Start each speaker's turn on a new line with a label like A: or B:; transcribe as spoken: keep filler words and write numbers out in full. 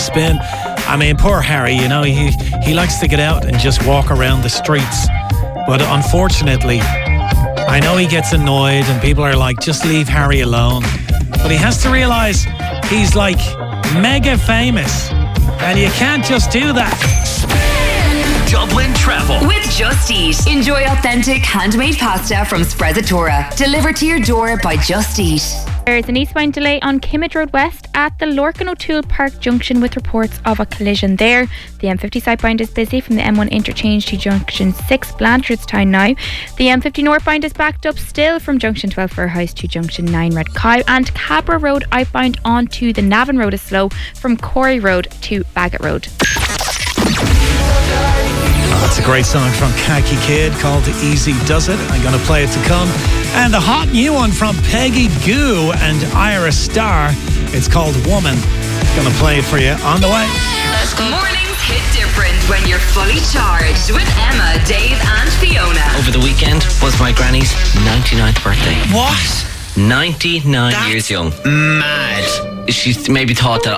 A: spin. I mean, poor Harry, you know, he, he likes to get out and just walk around the streets. But unfortunately, I know he gets annoyed and people are like, just leave Harry alone. But he has to realise he's like mega famous and you can't just do that.
B: Dublin Travel
C: with Just Eat. Enjoy authentic handmade pasta from Sprezzatura, delivered to your door by Just Eat.
D: There's an eastbound delay on Kimmage Road West at the Lorcan O'Toole Park Junction with reports of a collision there. The M fifty southbound is busy from the M one interchange to Junction six Blanchardstown now. The M fifty northbound is backed up still from Junction twelve Fairhouse to Junction nine Red Cow, and Cabra Road outbound onto the Navan Road is slow from Corey Road to Bagot Road.
A: Oh, that's a great song from Khaki Kid called Easy Does It. I'm going to play it to come. And the hot new one from Peggy Gou and Ira Starr. It's called Woman. Going to play it for you on the way.
C: Mornings hit different when you're fully charged with Emma, Dave and Fiona.
E: Over the weekend was my granny's ninety-ninth birthday.
F: What?
E: ninety-nine
F: That's
E: years young.
F: mad.
E: She maybe thought that